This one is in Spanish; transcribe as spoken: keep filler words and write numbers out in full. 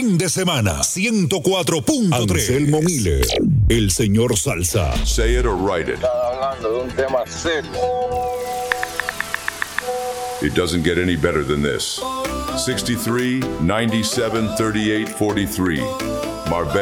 fin de semana. ciento cuatro punto tres. Anselmo Miller, el señor Salsa. Say it or write it. Están hablando de un tema serio. It doesn't get any better than this. sixty-three, ninety-seven, thirty-eight, forty-three. Marbella.